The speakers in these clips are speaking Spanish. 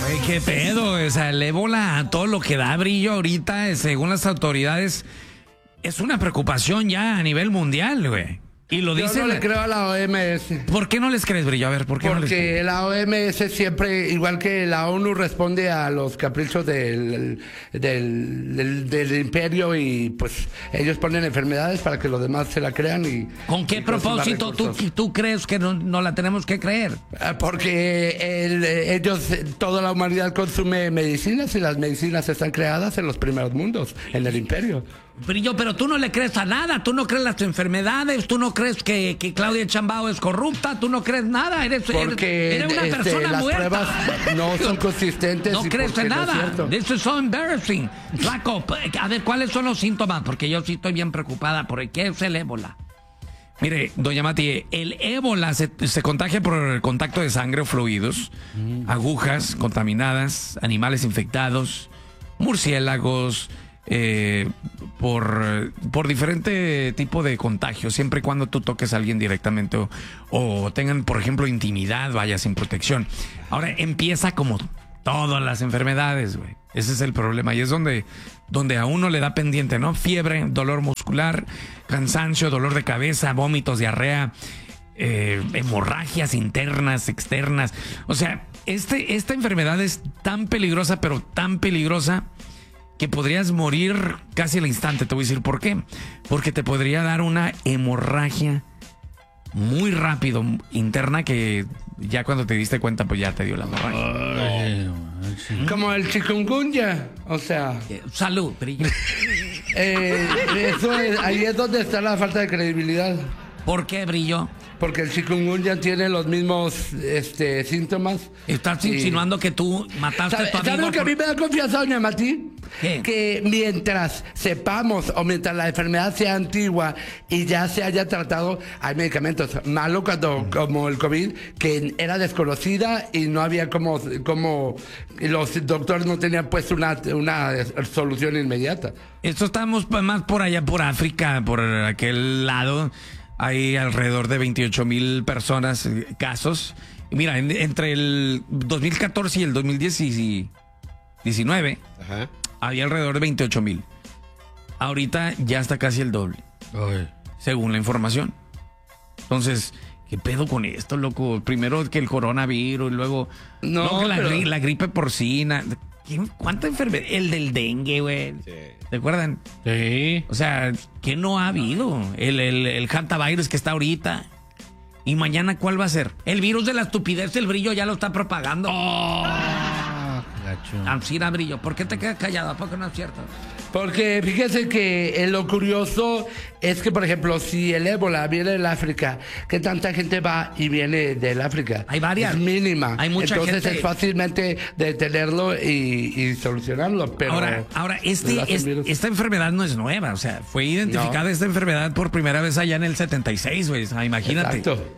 Güey, qué pedo, o sea, el ébola, todo lo que da brillo ahorita, según las autoridades, es una preocupación ya a nivel mundial, güey. Y lo dice. Yo no le creo a la OMS. ¿Por qué no les crees, Brillo? A ver, ¿por qué no les crees? Porque la OMS siempre, igual que la ONU, responde a los caprichos del imperio y pues ellos ponen enfermedades para que los demás se la crean y... ¿Con qué propósito tú crees que no la tenemos que creer? Porque ellos, toda la humanidad consume medicinas y las medicinas están creadas en los primeros mundos, en el imperio. Brillo, pero tú no le crees a nada, tú no crees las enfermedades, tú no crees que Claudia Sheinbaum es corrupta, tú no crees nada, eres una persona las muerta. Pruebas no son consistentes. No crees en nada. This is so embarrassing. Flaco, a ver, ¿cuáles son los síntomas? Porque yo sí estoy bien preocupada por qué es el ébola. Mire, doña Mati, el ébola se contagia por el contacto de sangre o fluidos, agujas contaminadas, animales infectados, murciélagos, por diferente tipo de contagio, siempre y cuando tú toques a alguien directamente o tengan, por ejemplo, intimidad, vaya, sin protección. Ahora empieza como todas las enfermedades, güey. Ese es el problema y es donde a uno le da pendiente, ¿no? Fiebre, dolor muscular, cansancio, dolor de cabeza, vómitos, diarrea, hemorragias internas, externas. O sea, esta enfermedad es tan peligrosa, pero tan peligrosa que podrías morir casi al instante. Te voy a decir por qué. Porque te podría dar una hemorragia muy rápido, interna, que ya cuando te diste cuenta, pues ya te dio la hemorragia. Como el chikungunya, o sea... Salud, Brillo. Ahí es donde está la falta de credibilidad. ¿Por qué, Brillo? Porque el chikungunya tiene los mismos síntomas. ¿Estás insinuando que tú mataste a tu amigo? ¿Sabes lo que a mí me da confianza, doña Mati? ¿Qué? Que mientras sepamos o mientras la enfermedad sea antigua y ya se haya tratado, hay medicamentos. Malo como el COVID, que era desconocida y no había como los doctores no tenían puesto una solución inmediata. Esto estamos más por allá, por África, por aquel lado. Hay alrededor de 28,000 personas, casos. Y mira, entre el 2014 y el 2019, ajá, había alrededor de 28,000. Ahorita ya está casi el doble, según la información. Entonces, ¿qué pedo con esto, loco? Primero que el coronavirus, luego la gripe porcina. ¿Cuánta enfermedad? El del dengue, güey. Sí. ¿Te acuerdan? Sí. O sea, ¿qué no ha habido? El hantavirus que está ahorita. ¿Y mañana cuál va a ser? El virus de la estupidez, el Brillo ya lo está propagando. Ansira, Brillo, ¿por qué te quedas callado? ¿Por qué no es cierto? Porque fíjese que lo curioso es que, por ejemplo, si el ébola viene del África, ¿qué tanta gente va y viene del África? Hay varias. Es mínima. Hay mucha Entonces gente. Es fácilmente detenerlo y solucionarlo. Pero ahora esta enfermedad no es nueva. O sea, fue identificada esta enfermedad por primera vez allá en el 76, güey. O sea, imagínate. Exacto.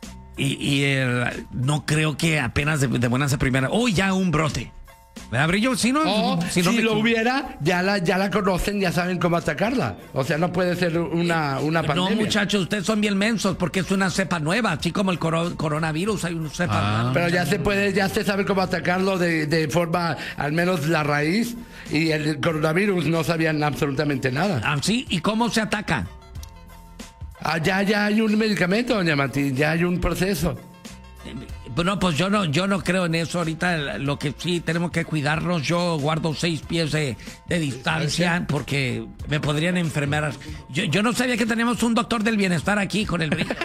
No creo que apenas de buenas a primera. Ya un brote. ¿Verdad, Brillo? Si lo hubiera, ya la conocen, ya saben cómo atacarla. O sea, no puede ser una pandemia. No, muchachos, ustedes son bien mensos porque es una cepa nueva, así como el coronavirus hay una cepa nueva. Pero ya se sabe cómo atacarlo de forma, al menos la raíz, y el coronavirus no sabían absolutamente nada. ¿Sí? ¿Y cómo se ataca? Ya hay un medicamento, doña Mati, ya hay un proceso. No, pues yo no creo en eso. Ahorita lo que sí tenemos que cuidarnos. Yo guardo 6 pies de distancia porque me podrían enfermar. Yo no sabía que teníamos un doctor del bienestar aquí con el Brillo.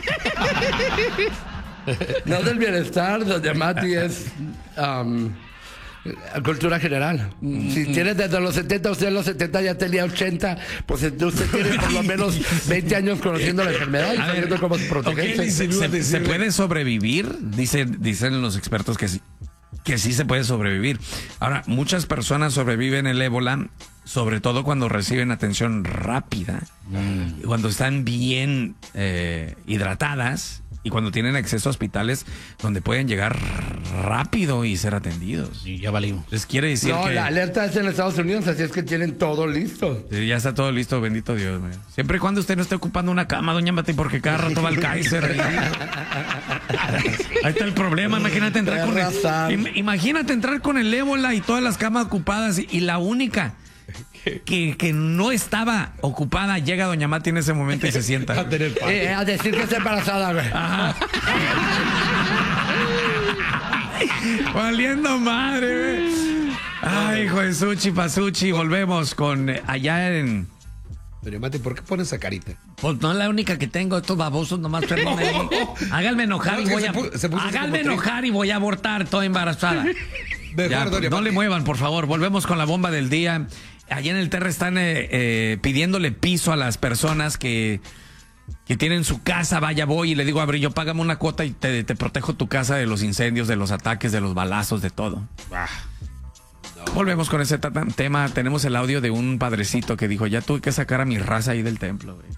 No del bienestar, doña Mati, es cultura general. Si tienes desde los 70, usted en los 70 ya tenía 80, pues usted tiene por lo menos 20 años conociendo la enfermedad y sabiendo cómo protegerse. ¿Se puede sobrevivir? Dicen los expertos que sí se puede sobrevivir. Ahora, muchas personas sobreviven el ébola, sobre todo cuando reciben atención rápida, cuando están bien hidratadas y cuando tienen acceso a hospitales donde pueden llegar rápido y ser atendidos. Y ya valimos. Les quiere decir No, que la alerta es en Estados Unidos, así es que tienen todo listo. sí, ya está todo listo, bendito Dios. Güey. Siempre y cuando usted no esté ocupando una cama, doña Mati, porque cada rato va al Kaiser. Ahí está el problema. Imagínate entrar imagínate entrar con el ébola y todas las camas ocupadas y la única que no estaba ocupada llega doña Mati en ese momento y se sienta. A decir que está embarazada, güey. Ajá. Valiendo madre, güey. Ay, hijo de Suchi Pasuchi. Volvemos con allá en... Doña Mati, ¿por qué pones esa carita? Pues no es la única que tengo, estos babosos nomás perdónenme. Háganme enojar y voy a... Háganme enojar y voy a abortar, toda embarazada. Ya, no le muevan, por favor. Volvemos con la bomba del día. Allá en el Terra están pidiéndole piso a las personas que tienen su casa. Vaya, voy y le digo a Brillo, págame una cuota y te protejo tu casa de los incendios, de los ataques, de los balazos, de todo. Volvemos con ese tema. Tenemos el audio de un padrecito que dijo, ya tuve que sacar a mi raza ahí del templo, güey.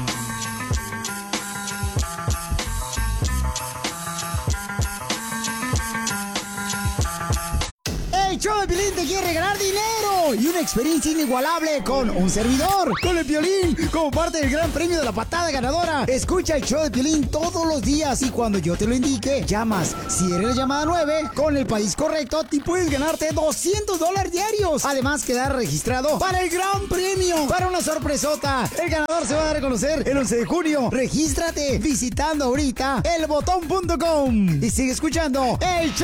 El show de Piolín te quiere regalar dinero y una experiencia inigualable con un servidor, con el Piolín, como parte del gran premio de la patada ganadora. Escucha el show de Piolín todos los días y cuando yo te lo indique, llamas. Si eres la llamada 9, con el país correcto, te puedes ganarte $200 diarios. Además, quedar registrado para el gran premio, para una sorpresota. El ganador se va a dar a conocer el 11 de junio. Regístrate visitando ahorita elbotón.com y sigue escuchando el show